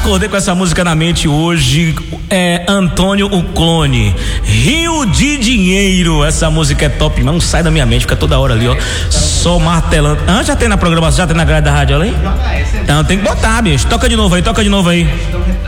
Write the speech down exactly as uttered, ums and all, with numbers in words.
acordei com essa música na mente hoje. É Antônio o Clone, Rio de Dinheiro. Essa música é top, não sai da minha mente, fica toda hora ali, ó, só martelando. Ah, já tem na programação, já tem na grade da rádio ali? Então tem que botar, bicho. Toca de novo aí, toca de novo aí.